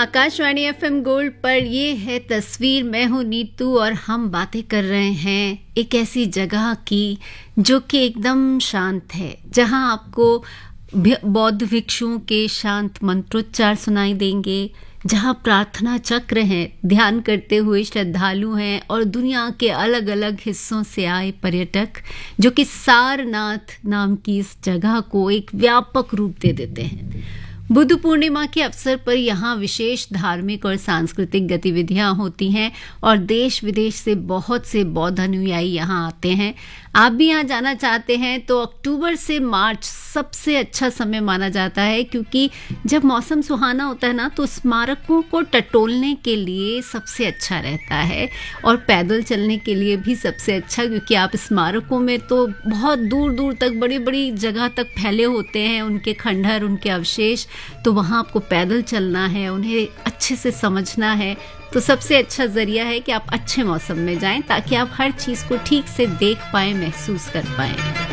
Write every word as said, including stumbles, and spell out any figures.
Akashvani FM gold पर ये है तस्वीर। मैं हूँ नीतू और हम बातें कर रहे हैं एक ऐसी जगह की जो कि एकदम शांत है, जहाँ आपको बौद्ध भिक्षुओं के शांत मंत्रोच्चार सुनाई देंगे, जहाँ प्रार्थना चक्र हैं, ध्यान करते हुए श्रद्धालु हैं और दुनिया के अलग अलग हिस्सों से आए पर्यटक, जो कि सारनाथ नाम की इस जगह को एक व्यापक रूप दे देते हैं। बुद्ध पूर्णिमा के अवसर पर यहाँ विशेष धार्मिक और सांस्कृतिक गतिविधियाँ होती हैं और देश विदेश से बहुत से बौद्ध अनुयायी यहाँ आते हैं। आप भी यहाँ जाना चाहते हैं तो अक्टूबर से मार्च सबसे अच्छा समय माना जाता है, क्योंकि जब मौसम सुहाना होता है ना, तो स्मारकों को टटोलने के लिए सबसे अच्छा रहता है और पैदल चलने के लिए भी सबसे अच्छा, क्योंकि आप स्मारकों में तो बहुत दूर दूर तक, बड़ी बड़ी जगह तक फैले होते हैं उनके खंडहर, उनके अवशेष। तो वहाँ आपको पैदल चलना है, उन्हें अच्छे से समझना है, तो सबसे अच्छा ज़रिया है कि आप अच्छे मौसम में जाएं, ताकि आप हर चीज़ को ठीक से देख पाएं, महसूस कर पाएं।